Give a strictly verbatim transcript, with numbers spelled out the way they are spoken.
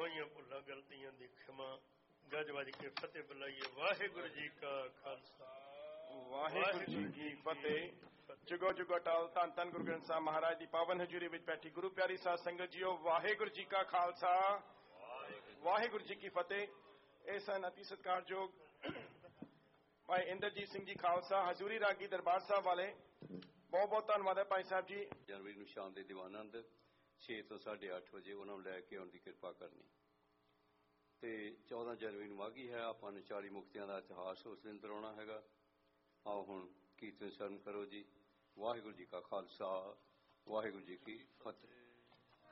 ਹੋਈਆਂ ਭੁੱਲਾਂ ਗਲਤੀਆਂ ਦੀ ਖਿਮਾ ਗੱਜ ਵੱਜ ਕੇ ਫਤਿਹ ਬੁਲਾਈਏ। ਵਾਹਿਗੁਰੂ ਜੀ ਕਾ ਖਾਲਸਾ ਵਾਹਿਗੁਰੂ ਜੀ ਕੀ ਫਤਿਹ। ਜੁਗੋ ਜੁਗੋ ਟਾਲ ਧੰਨ ਧੰਨ ਗੁਰੂ ਗ੍ਰੰਥ ਸਾਹਿਬ ਮਹਾਰਾਜ ਦੀ ਪਾਵਨ ਹਜ਼ੂਰੀ ਵਿੱਚ ਬੈਠੀ ਗੁਰੂ ਪਿਆਰੀ ਸਾਧ ਸੰਗਤ ਜੀਓ, ਵਾਹਿਗੁਰੂ ਜੀ ਕਾ ਖਾਲਸਾ ਵਾਹਿਗੁਰੂ ਜੀ ਕੀ ਫਤਿਹ। ਇਹ ਸਨ ਅਤੀ ਸਤਿਕਾਰਯੋਗ ਭਾਈ ਇੰਦਰਜੀਤ ਸਿੰਘ ਜੀ ਖਾਲਸਾ ਹਜ਼ੂਰੀ ਰਾਗੀ ਦਰਬਾਰ ਸਾਹਿਬ ਵਾਲੇ। ਬਹੁਤ ਬਹੁਤ ਧੰਨਵਾਦ ਹੈ ਭਾਈ ਸਾਹਿਬ ਜੀ। ਜਨਵਰੀ ਨੂੰ ਸ਼ਾਮ ਦੇ ਦੀਵਾਨੰਦ ਛੇ ਤੋਂ ਸਾਢੇ ਅੱਠ ਵਜੇ ਉਹਨਾਂ ਨੂੰ ਲੈ ਕੇ ਆਉਣ ਦੀ ਕਿਰਪਾ ਕਰਨੀ। ਤੇ ਚੌਦਾਂ ਜਨਵਰੀ ਨੂੰ ਮਾਘੀ ਹੈ। ਆਪਾਂ ਨੂੰ ਚਾਲੀ ਮੁਕਤਿਆਂ ਦਾ ਇਤਿਹਾਸ ਉਸ ਦਿਨ ਦਰਾਉਣਾ ਹੈਗਾ। ਆਓ ਹੁਣ ਕੀਰਤਨ ਸ਼ਰਨ ਕਰੋ ਜੀ। ਵਾਹਿਗੁਰੂ ਜੀ ਕਾ ਖਾਲਸਾ ਵਾਹਿਗੁਰੂ ਜੀ ਕੀ ਫਤਿਹ।